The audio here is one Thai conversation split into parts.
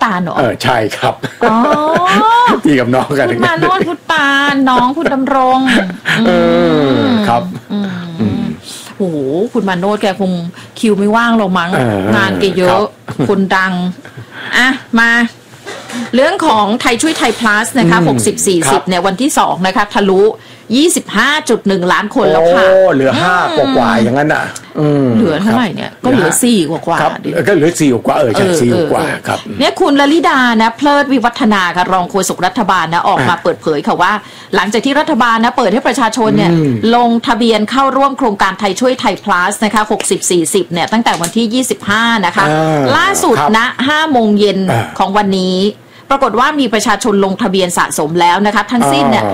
ตาลเหรอใช่ครับพี่กับน้องกันพุทธมาโนดพุทธปานน้องพุทธดำรงครับโอ้โหคุณมาโนดแกคงคิวไม่ว่างหรอกมั้งงานแกเยอะคนดังอ่ะมาเรื่องของไทยช่วยไทย plus นะคะ60-40เนี่ยวันที่2นะคะทะลุ 25.1 ล้านคนแล้วค่ะเหลือ5กว่าอย่างนั้นอ่ะเหลือเท่าไหร่เนี่ยก็เหลือ4กว่าก็เหลือ4กว่าใช่4กว่าครับเนี่ยคุณลลิดานะเพลิดวิวัฒนาค่ะรองโฆษกรัฐบาลนะออกมาเปิดเผยค่ะว่าหลังจากที่รัฐบาลนะเปิดให้ประชาชนเนี่ยลงทะเบียนเข้าร่วมโครงการไทยช่วยไทย plus นะคะ60-40เนี่ยตั้งแต่วันที่25นะคะล่าสุดนะ 5 โมงเย็นของวันนี้ปรากฏว่ามีประชาชนลงทะเบียนสะสมแล้วนะคะทั้งสิ้นเนี่ย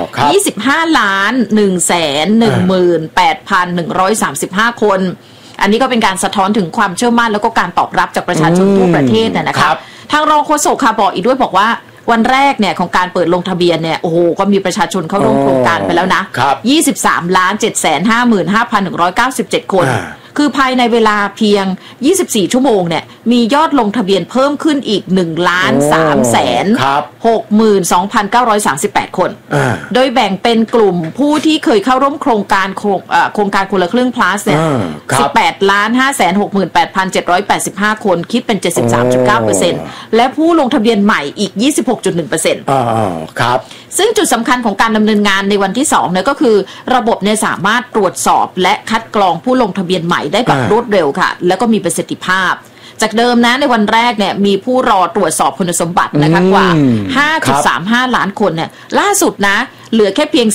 25,118,135 คนอันนี้ก็เป็นการสะท้อนถึงความเชื่อมั่นแล้วก็การตอบรับจากประชาชนทั่วประเทศนะคะทางรองโฆษกค่ะบอกอีกด้วยบอกว่าวันแรกเนี่ยของการเปิดลงทะเบียนเนี่ยโอ้โหก็มีประชาชนเข้าร่วมโครงการไปแล้วนะ23,755,197 คนคือภายในเวลาเพียง24ชั่วโมงเนี่ยมียอดลงทะเบียนเพิ่มขึ้นอีก 1,362,938 คนโดยแบ่งเป็นกลุ่มผู้ที่เคยเข้าร่วมโครงการคนละครึ่ง plus เนี่ย18,565,785 คนคิดเป็น 73.9% และผู้ลงทะเบียนใหม่อีก 26.1% ครับซึ่งจุดสำคัญของการดำเนินงานในวันที่2เนี่ยก็คือระบบเนี่ยสามารถตรวจสอบและคัดกรองผู้ลงทะเบียนใหม่ได้แบบรวดเร็วค่ะแล้วก็มีประสิทธิภาพจากเดิมนะในวันแรกเนี่ยมีผู้รอตรวจสอบคุณสมบัตินะคะกว่า 5.35 ล้านคนเนี่ยล่าสุดนะเหลือแค่เพียง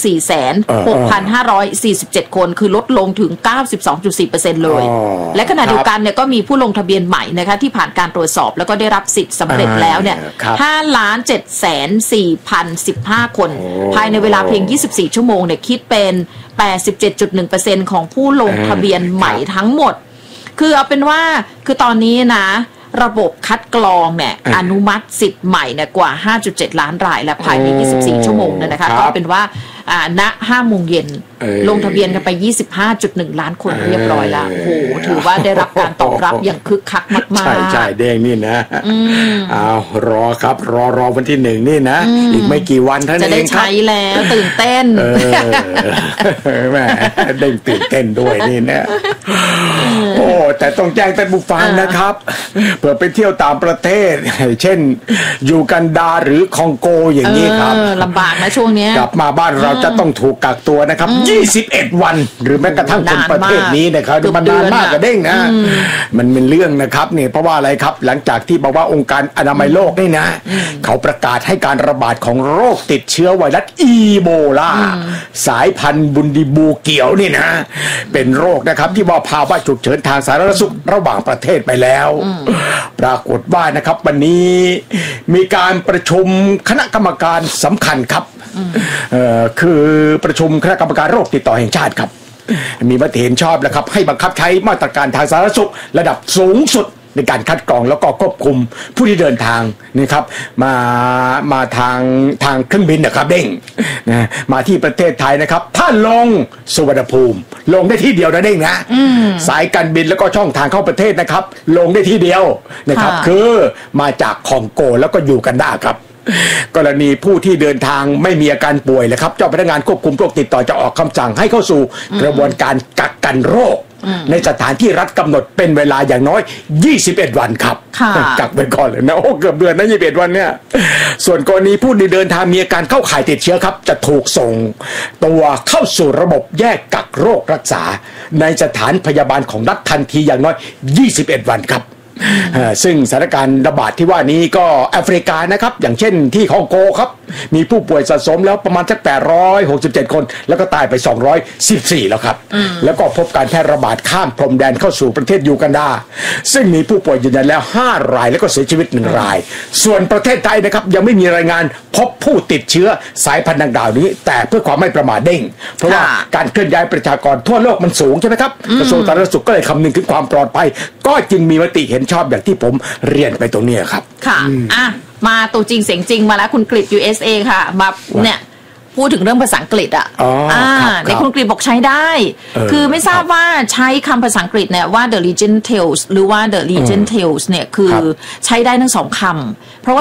4,6,547 คนคือลดลงถึง 92.4% เลยและขณะเดียวกันเนี่ยก็มีผู้ลงทะเบียนใหม่นะคะที่ผ่านการตรวจสอบแล้วก็ได้รับสิทธิ์สำเร็จแล้วเนี่ย 5,704,015 คนภายในเวลาเพียง24ชั่วโมงเนี่ยคิดเป็น 87.1% ของผู้ลงทะเบียนใหม่ทั้งหมดคือเอาเป็นว่าคือตอนนี้นะระบบคัดกรองเนี่ยอนุมัติสิทธิ์ใหม่เนี่ยกว่า 5.7 ล้านรายและภายใน24ชั่วโมงนะคะก็เป็นว่าณ 5 โมงเย็นลงทะเบียนกันไป 25.1 ล้านคนเรียบร้อยแล้วโอ้โหถือว่าได้รับการตอบรับอย่างคึกคักมากๆใช่เด้งนี่นะรอครับรอวันที่1นี่นะอีกไม่กี่วันเท่านั้นเองครับจะได้ใช้แล้วตื่นเต้นแม่เด้งตื่นเต้นด้วยนี่นะโอ้แต่ต้องแจ้งท่านผู้ฟังนะครับเผื่อไปเที่ยวต่างประเทศเช่นยูกันดาหรือคองโกอย่างนี้ครับลำบากนะช่วงนี้กลับมาบ้านเราจะต้องถูกกักตัวนะครับ21 วันหรือแม้กระทั่งคนประเทศนี้นะครับมันนานมากกระเด้งนะมันเป็นเรื่องนะครับเนี่ยเพราะว่าอะไรครับหลังจากที่บอกว่าองค์การอนามัยโลกนี่นะเขาประกาศให้การระบาดของโรคติดเชื้อไวรัสอีโบลาสายพันธุ์บุนดิบูเกียวนี่นะเป็นโรคนะครับที่ว่าภาวะฉุกเฉินทางสาธารณสุขระหว่างประเทศไปแล้วปรากฏว่านะครับวันนี้มีการประชุมคณะกรรมการสำคัญครับคือประชุมคณะกรรมการโรคติดต่อแห่งชาติครับมีมติเห็นชอบแล้วครับให้บังคับใช้มาตรการทางสาธารณสุขระดับสูงสุดในการคัดกรองแล้วก็ควบคุมผู้ที่เดินทางนะครับมาทางเครื่องบินนะครับเด้งนะมาที่ประเทศไทยนะครับถ้าลงสุวรรณภูมิลงได้ที่เดียวนะเด้งนะสายการบินแล้วก็ช่องทางเข้าประเทศนะครับลงได้ที่เดียวนะครับคือมาจากคองโกแล้วก็ยูกันดาครับกรณีผู้ที่เดินทางไม่มีอาการป่วยเลยครับเจ้าพนักงานควบคุมโรคติดต่อจะออกคำสั่งให้เข้าสู่กระบวนการกักกันโรคในสถานที่รัฐกำหนดเป็นเวลาอย่างน้อย21 วันครับกักไปก่อนเลยนะโอ้เกือบเดือนนะ21 วันเนี่ยส่วนกรณีผู้ที่เดินทางมีอาการเข้าข่ายติดเชื้อครับจะถูกส่งตัวเข้าสู่ระบบแยกกักโรครักษาในสถานพยาบาลของรัฐทันทีอย่างน้อย21 วันครับซึ่งสถานการณ์ระบาดที่ว่านี้ก็แอฟริกานะครับอย่างเช่นที่คองโกครับมีผู้ป่วยสะสมแล้วประมาณสัก867 คนแล้วก็ตายไป214แล้วครับแล้วก็พบการแพร่ระบาดข้ามพรมแดนเข้าสู่ประเทศยูกันดาซึ่งมีผู้ป่วยยืนยันแล้ว5 รายแล้วก็เสียชีวิต1 รายส่วนประเทศไทยนะครับยังไม่มีรายงานพบผู้ติดเชื้อสายพันธุ์ดังกล่าวนี้แต่เพื่อความไม่ประมาทเด้งเพราะว่าการเคลื่อนย้ายประชากรทั่วโลกมันสูงใช่ไหมครับกระทรวงสาธารณสุขก็เลยคำนึงถึงความปลอดภัยก็จึงมีมติเห็นชอบอย่างที่ผมเรียนไปตรงนี้ครับค่ะมาตัวจริงเสียงจริงมาแล้วคุณกฤษ USA ค่ะมาเนี่ยพูดถึงเรื่องภาษาอังกฤษในคุณกฤษบอกใช้ได้คือไม่ทราบว่าใช้คำภาษาอังกฤษเนี่ยว่า the Legion Tales หรือว่า the Legion Tales เนี่ยคือใช้ได้ทั้ง2 คำเพราะว่า